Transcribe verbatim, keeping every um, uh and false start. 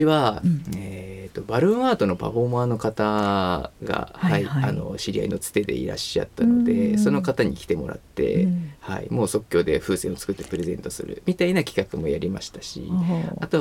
は、 うん、 えーと、バルーンアートのパフォーマーの方が、 はいはいはい。 あの知り合いのつてでいらっしゃっうたので、そのん方に来てもらっうて、 ん。 はい、もう即興で風船を作ってプレゼントするみたいな企画もやりましたし、 ああ。 あと